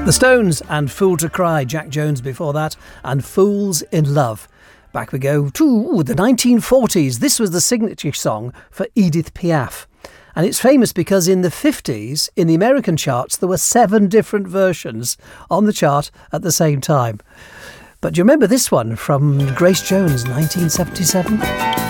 The Stones and Fool to Cry, Jack Jones before that, and Fools in Love. Back we go to the 1940s. This was the signature song for Edith Piaf. And it's famous because in the 50s, in the American charts, there were 7 different versions on the chart at the same time. But do you remember this one from Grace Jones, 1977?